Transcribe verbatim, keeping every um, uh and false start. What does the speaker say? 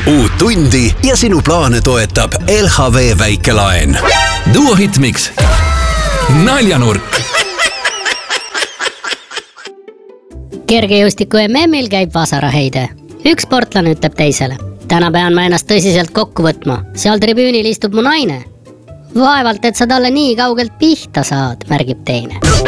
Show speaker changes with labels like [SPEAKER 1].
[SPEAKER 1] uut tundi ja sinu plaane toetab L H V väikelaen.
[SPEAKER 2] Duo Hitmix. Naljanurk.
[SPEAKER 3] Kergejõustiku M M-il käib vasaraheide. Üks sportlane ütleb teisele. Täna pean ma ennast tõsiselt kokku võtma. Seal tribüünil istub mu naine. Vaevalt, et sa talle nii kaugelt pihta saad, märgib teine.